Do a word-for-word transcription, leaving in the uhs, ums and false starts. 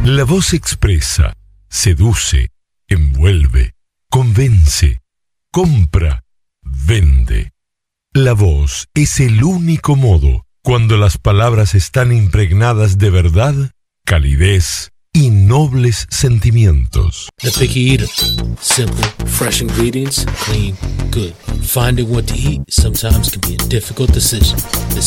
La voz expresa, seduce, envuelve, convence, compra, vende. La voz es el único modo cuando las palabras están impregnadas de verdad, calidez y nobles sentimientos. The Picky Eater. Simple, fresh ingredients, clean, good. Finding what to eat sometimes can be a difficult decision,